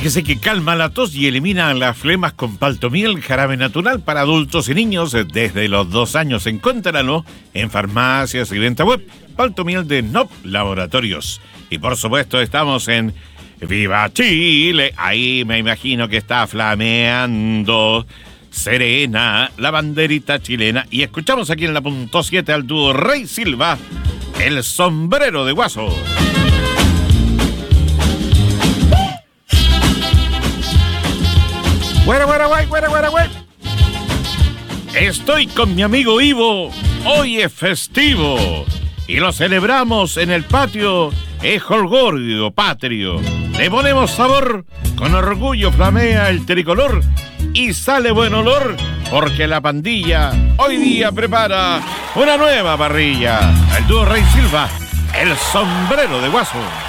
Fíjese que calma la tos y elimina las flemas con Paltomiel, jarabe natural para adultos y niños desde los 2 años. Encuéntralo en farmacias y venta web. Paltomiel de NOP Laboratorios. Y por supuesto estamos en Viva Chile. Ahí me imagino que está flameando serena la banderita chilena. Y escuchamos aquí en la punto 7 al dúo Rey Silva, El Sombrero de Guaso. Güey. Estoy con mi amigo Ivo. Hoy es festivo y lo celebramos en el patio. Es jolgorio patrio. Le ponemos sabor, con orgullo flamea el tricolor y sale buen olor porque la pandilla hoy día prepara una nueva parrilla. El dúo Rey Silva, El Sombrero de Guaso.